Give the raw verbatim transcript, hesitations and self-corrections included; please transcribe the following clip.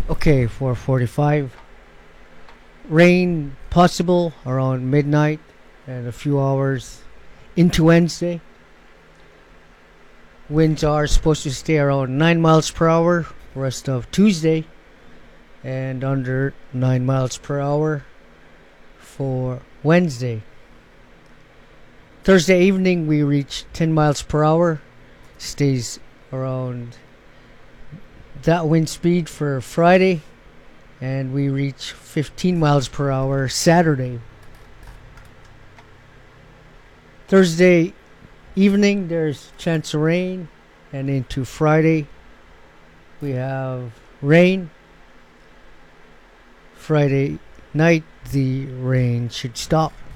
Okay, four forty-five. Rain possible around midnight and a few hours into Wednesday. Winds are supposed to stay around nine miles per hour rest of Tuesday, and under nine miles per hour for Wednesday. Thursday evening we reach ten miles per hour, stays around that wind speed for Friday, and we reach fifteen miles per hour Saturday. Thursday evening there's chance of rain, and into Friday we have rain. Friday night the rain should stop.